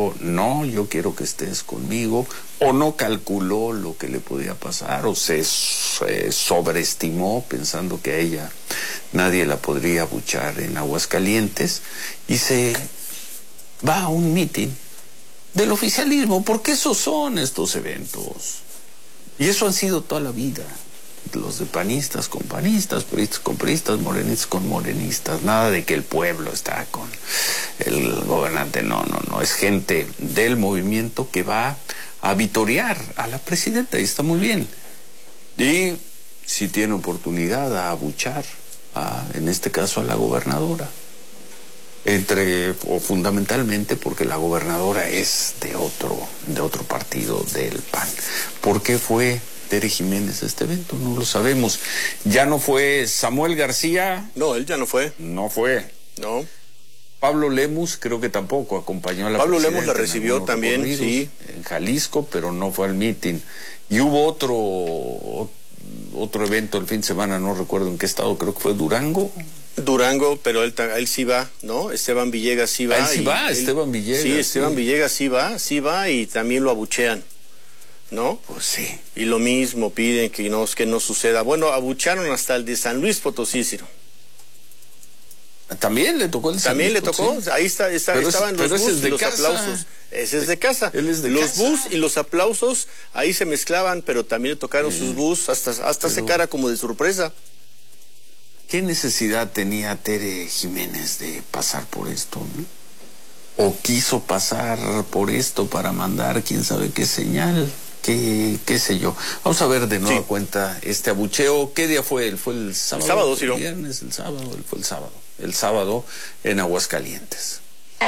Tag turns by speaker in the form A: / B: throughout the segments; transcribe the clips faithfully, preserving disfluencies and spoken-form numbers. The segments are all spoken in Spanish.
A: dijo, no, yo quiero que estés conmigo, o no calculó lo que le podía pasar, o se, se sobreestimó pensando que a ella nadie la podría abuchar en Aguascalientes, y se va a un mitin del oficialismo, porque esos son estos eventos. Y eso han sido toda la vida. Los de panistas con panistas, priistas con priistas, morenistas con morenistas. Nada de que el pueblo está con el gobernante. No, no, no. Es gente del movimiento que va a vitorear a la presidenta, y está muy bien. Y si tiene oportunidad a abuchar, a, en este caso a la gobernadora. Entre, o fundamentalmente porque la gobernadora es de otro, de otro partido, del P A N. ¿Por qué fue Tere Jiménez a este evento? No lo sabemos. Ya no fue Samuel García.
B: No, él ya no fue.
A: No fue.
B: No.
A: Pablo Lemus creo que tampoco acompañó a la
B: Pablo Lemus la recibió también, sí.
A: En Jalisco, pero no fue al mitin. Y hubo otro, otro evento el fin de semana, no recuerdo en qué estado, creo que fue Durango.
B: Durango, pero él, él sí va, ¿no? Esteban Villegas sí va.
A: Él sí va,
B: él,
A: Esteban Villegas.
B: Sí, Esteban sí. Villegas sí va, sí va y también lo abuchean, ¿no?
A: Pues sí.
B: Y lo mismo piden que no, que no suceda. Bueno, abucharon hasta el de San Luis Potosí, Ciro.
A: También le tocó el San
B: También
A: Luis
B: le tocó,
A: Potosí.
B: Ahí está, está estaban
A: es,
B: los bus y los
A: casa.
B: aplausos. Ese es de casa.
A: Él es de
B: los
A: casa.
B: bus y los aplausos ahí se mezclaban, pero también le tocaron mm. sus bus, hasta, hasta pero... se cara como de sorpresa.
A: ¿Qué necesidad tenía Tere Jiménez de pasar por esto, ¿no? ¿O quiso pasar por esto para mandar quién sabe qué señal? Qué, qué sé yo. Vamos a ver de nueva sí. cuenta este abucheo. ¿Qué día fue él? ¿Fue el sábado?
B: El sábado, sí,
A: ¿El viernes? El sábado, él fue el sábado. El sábado en Aguascalientes.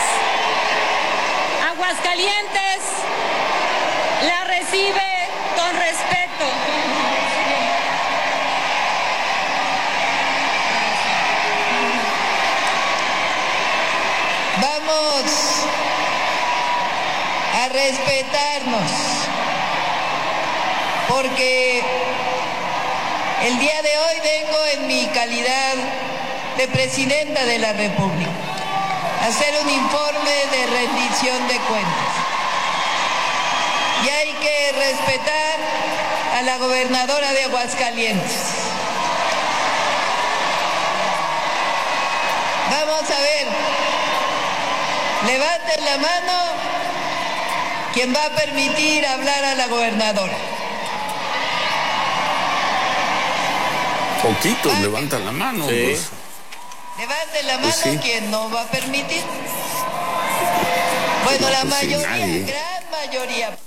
C: Aguascalientes la recibe con respeto.
D: Vamos a respetarnos, porque el día de hoy vengo en mi calidad de presidenta de la República a hacer un informe de rendición de cuentas. Y hay que respetar a la gobernadora de Aguascalientes. Vamos a ver. Levanten la mano quien va a permitir hablar a la gobernadora.
A: Poquitos ah, levantan la mano.
B: Sí.
A: Pues.
D: Levanten la mano
A: pues sí.
D: quien no va a permitir. Bueno, no, la pues mayoría, sí, gran mayoría.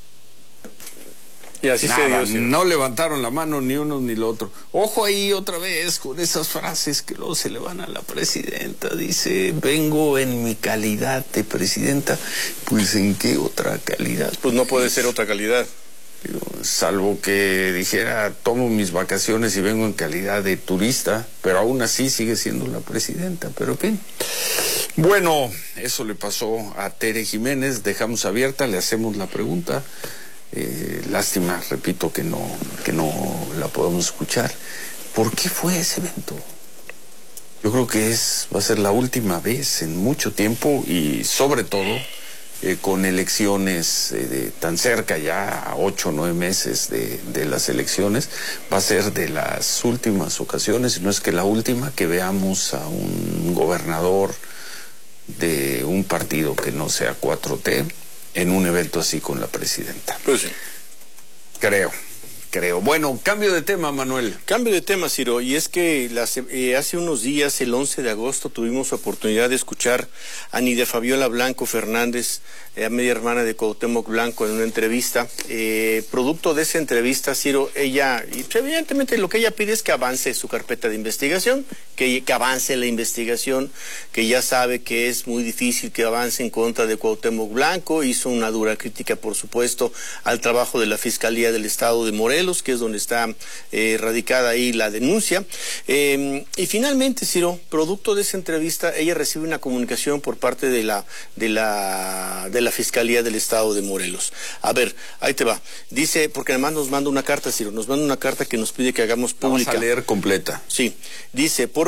B: Y así
A: Nada,
B: se dio, sí.
A: No levantaron la mano ni uno ni lo otro. Ojo ahí otra vez con esas frases que luego se le van a la presidenta. Dice, vengo en mi calidad de presidenta. Pues ¿en qué otra calidad?
B: Pues no puede ser otra calidad.
A: Digo, salvo que dijera, tomo mis vacaciones y vengo en calidad de turista, pero aún así sigue siendo la presidenta. Pero en fin. Bueno, eso le pasó a Tere Jiménez. Dejamos abierta, le hacemos la pregunta. Eh, lástima, repito, que no, que no la podemos escuchar. ¿Por qué fue ese evento? Yo creo que es, va a ser la última vez en mucho tiempo y sobre todo eh, con elecciones eh, de, tan cerca ya a ocho o nueve meses de, de las elecciones, va a ser de las últimas ocasiones, si no es que la última, que veamos a un gobernador de un partido que no sea cuatro T en un evento así con la presidenta.
B: Pues sí.
A: Creo, creo. Bueno, cambio de tema, Manuel.
B: Cambio de tema, Ciro, y es que las, eh, hace unos días, el once de agosto, tuvimos oportunidad de escuchar a Nidia Fabiola Blanco Fernández, eh, media hermana de Cuauhtémoc Blanco, en una entrevista. Eh, producto de esa entrevista, Ciro, ella, y evidentemente lo que ella pide es que avance su carpeta de investigación, que, que avance la investigación, que ya sabe que es muy difícil que avance en contra de Cuauhtémoc Blanco. Hizo una dura crítica, por supuesto, al trabajo de la Fiscalía del Estado de Morelos, que es donde está eh, radicada ahí la denuncia. Eh, y finalmente, Ciro, producto de esa entrevista, ella recibe una comunicación por parte de la, de la, de la Fiscalía del Estado de Morelos. A ver, ahí te va. Dice, porque además nos manda una carta, Ciro, nos manda una carta que nos pide que hagamos pública.
A: Vamos a leer completa.
B: Sí. Dice, por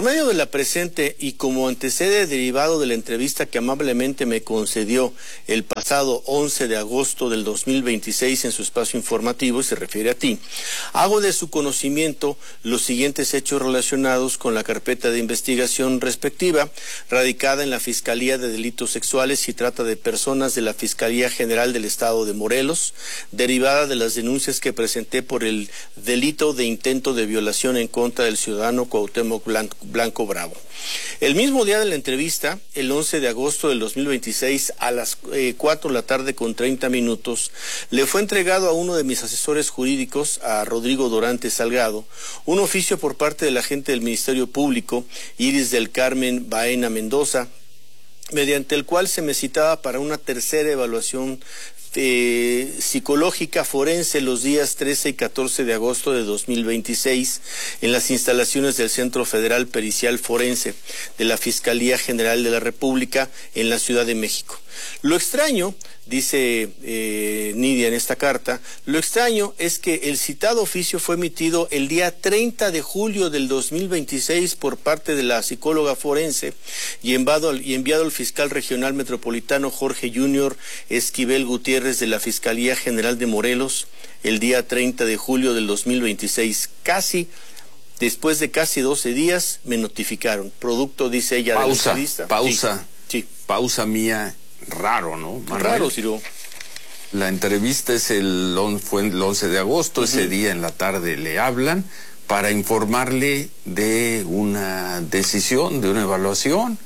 B: medio de la presente y como antecede derivado de la entrevista que amablemente me concedió el pasado once de agosto del dos mil veintiséis en su espacio informativo, y se refiere a ti, hago de su conocimiento los siguientes hechos relacionados con la carpeta de investigación respectiva, radicada en la Fiscalía de Delitos Sexuales y Trata de Personas de la Fiscalía General del Estado de Morelos, derivada de las denuncias que presenté por el delito de intento de violación en contra del ciudadano Cuauhtémoc Blanco Bravo. El mismo día de la entrevista, el once de agosto del dos mil veintiséis, a las eh, cuatro de la tarde con treinta minutos, le fue entregado a uno de mis asesores jurídicos, a Rodrigo Dorante Salgado, un oficio por parte del agente del Ministerio Público, Iris del Carmen Baena Mendoza, mediante el cual se me citaba para una tercera evaluación Eh, psicológica forense los días trece y catorce de agosto de dos mil veintiséis en las instalaciones del Centro Federal Pericial Forense de la Fiscalía General de la República en la Ciudad de México. Lo extraño, dice eh, Nidia en esta carta, lo extraño es que el citado oficio fue emitido el día treinta de julio del dos mil veintiséis por parte de la psicóloga forense y enviado, y enviado al fiscal regional metropolitano Jorge Junior Esquivel Gutiérrez de la Fiscalía General de Morelos el día treinta de julio del dos mil veintiséis. Casi, después de casi doce días, me notificaron. Producto, dice ella,
A: pausa,
B: de la entrevista.
A: Pausa,
B: sí, sí.
A: pausa mía. Raro, ¿no?
B: Manuel? Raro, Ciro.
A: La entrevista es el on, fue el once de agosto, uh-huh. Ese día en la tarde le hablan para informarle de una decisión, de una evaluación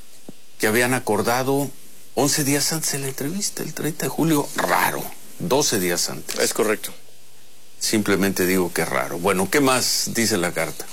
A: que habían acordado once días antes de la entrevista, el treinta de julio. Raro, doce días antes.
B: Es correcto.
A: Simplemente digo que es raro. Bueno, ¿qué más dice la carta?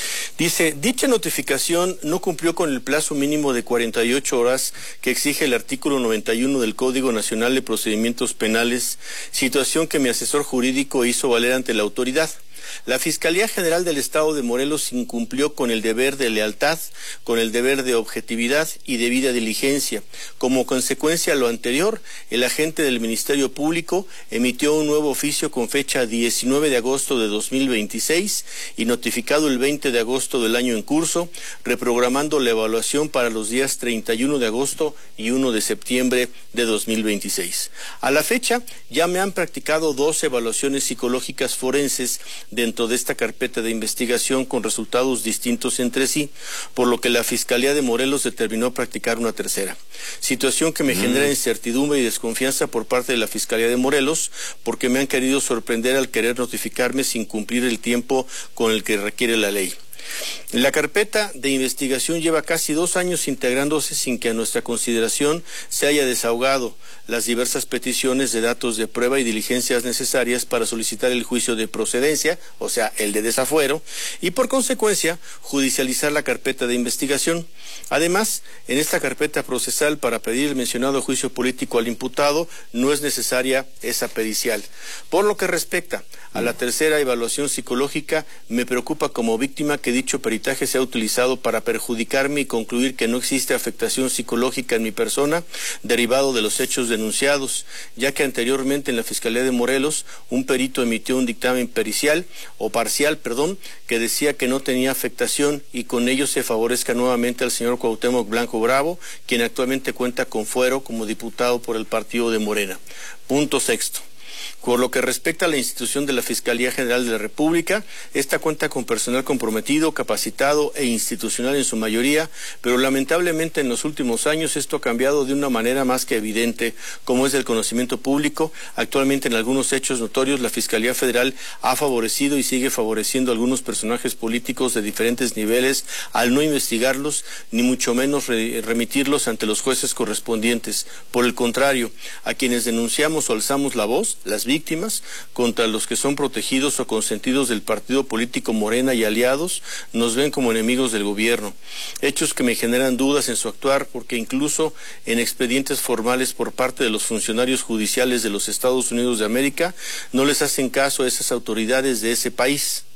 B: Dice, dicha notificación no cumplió con el plazo mínimo de cuarenta y ocho horas que exige el artículo noventa y uno del Código Nacional de Procedimientos Penales, situación que mi asesor jurídico hizo valer ante la autoridad. La Fiscalía General del Estado de Morelos incumplió con el deber de lealtad, con el deber de objetividad y debida diligencia. Como consecuencia de lo anterior, el agente del Ministerio Público emitió un nuevo oficio con fecha diecinueve de agosto de dos mil veintiséis y notificado el veinte de agosto del año en curso, reprogramando la evaluación para los días treinta y uno de agosto y uno de septiembre de dos mil veintiséis. A la fecha, ya me han practicado dos evaluaciones psicológicas forenses dentro de esta carpeta de investigación con resultados distintos entre sí, por lo que la Fiscalía de Morelos determinó practicar una tercera. Situación que me mm. genera incertidumbre y desconfianza por parte de la Fiscalía de Morelos, porque me han querido sorprender al querer notificarme sin cumplir el tiempo con el que requiere la ley. La carpeta de investigación lleva casi dos años integrándose sin que a nuestra consideración se haya desahogado las diversas peticiones de datos de prueba y diligencias necesarias para solicitar el juicio de procedencia, o sea, el de desafuero, y por consecuencia judicializar la carpeta de investigación. Además, en esta carpeta procesal para pedir el mencionado juicio político al imputado no es necesaria esa pericial. Por lo que respecta a la tercera evaluación psicológica, me preocupa como víctima que dicho peritaje sea utilizado para perjudicarme y concluir que no existe afectación psicológica en mi persona derivado de los hechos denunciados, ya que anteriormente en la Fiscalía de Morelos un perito emitió un dictamen pericial o parcial, perdón, que decía que no tenía afectación y con ello se favorezca nuevamente al señor Cuauhtémoc Blanco Bravo, quien actualmente cuenta con fuero como diputado por el partido de Morena. Punto sexto. Por lo que respecta a la institución de la Fiscalía General de la República, esta cuenta con personal comprometido, capacitado e institucional en su mayoría, pero lamentablemente en los últimos años esto ha cambiado de una manera más que evidente, como es del conocimiento público. Actualmente en algunos hechos notorios la Fiscalía Federal ha favorecido y sigue favoreciendo a algunos personajes políticos de diferentes niveles al no investigarlos, ni mucho menos re remitirlos ante los jueces correspondientes. Por el contrario, a quienes denunciamos o alzamos la voz, las víctimas, víctimas contra los que son protegidos o consentidos del partido político Morena y aliados, nos ven como enemigos del gobierno. Hechos que me generan dudas en su actuar, porque incluso en expedientes formales por parte de los funcionarios judiciales de los Estados Unidos de América, no les hacen caso a esas autoridades de ese país.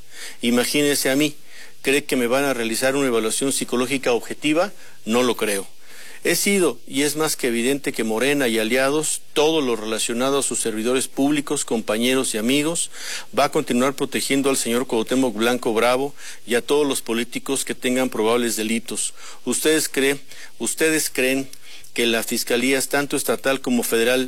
B: Imagínese a mí, ¿cree que me van a realizar una evaluación psicológica objetiva? No lo creo. He sido, y es más que evidente que Morena y aliados, todo lo relacionado a sus servidores públicos, compañeros y amigos, va a continuar protegiendo al señor Cuauhtémoc Blanco Bravo y a todos los políticos que tengan probables delitos. ¿Ustedes creen, ustedes creen que las fiscalías, tanto estatal como federal,